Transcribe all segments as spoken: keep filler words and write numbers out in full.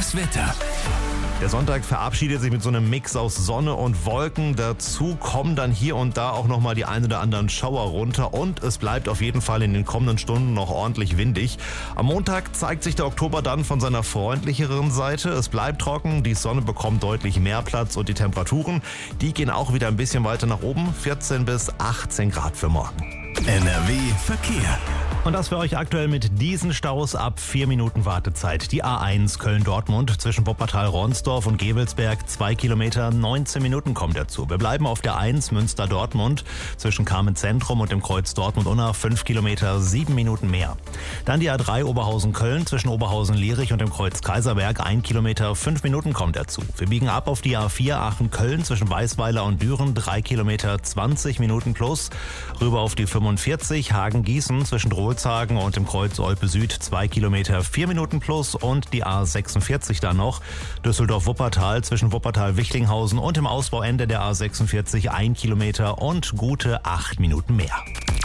Das Wetter. Der Sonntag verabschiedet sich mit so einem Mix aus Sonne und Wolken. Dazu kommen dann hier und da auch nochmal die ein oder anderen Schauer runter. Und es bleibt auf jeden Fall in den kommenden Stunden noch ordentlich windig. Am Montag zeigt sich der Oktober dann von seiner freundlicheren Seite. Es bleibt trocken, die Sonne bekommt deutlich mehr Platz und die Temperaturen, die gehen auch wieder ein bisschen weiter nach oben. vierzehn bis achtzehn Grad für morgen. N R W Verkehr. Und das für euch aktuell mit diesen Staus ab vier Minuten Wartezeit. Die A eins Köln-Dortmund zwischen Wuppertal-Ronsdorf und Gevelsberg, zwei Kilometer, neunzehn Minuten kommen dazu. Wir bleiben auf der eins Münster-Dortmund zwischen Carmen-Zentrum und dem Kreuz Dortmund-Unna, fünf Kilometer, sieben Minuten mehr. Dann die A drei Oberhausen-Köln zwischen Oberhausen-Lierich und dem Kreuz Kaiserberg, ein Kilometer, fünf Minuten kommt dazu. Wir biegen ab auf die A vier Aachen-Köln zwischen Weißweiler und Düren, drei Kilometer, zwanzig Minuten plus. Rüber auf die fünfundvierzig Hagen-Gießen zwischen Drolshagen und dem Kreuz Olpe Süd, zwei Kilometer, vier Minuten plus. Und die A sechsundvierzig dann noch Düsseldorf-Wuppertal zwischen Wuppertal-Wichlinghausen und dem Ausbauende der A sechsundvierzig, ein Kilometer und gute acht Minuten mehr.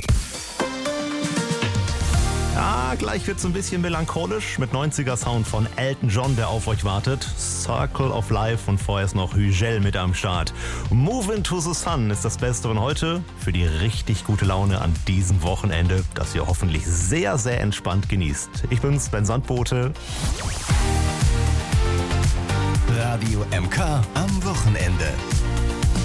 Ja, gleich wird's ein bisschen melancholisch mit neunziger Sound von Elton John, der auf euch wartet. Circle of Life und vorher ist noch Hügel mit am Start. Move into the Sun ist das Beste von heute für die richtig gute Laune an diesem Wochenende, das ihr hoffentlich sehr, sehr entspannt genießt. Ich bin's, Ben Sandbote. Radio M K am Wochenende.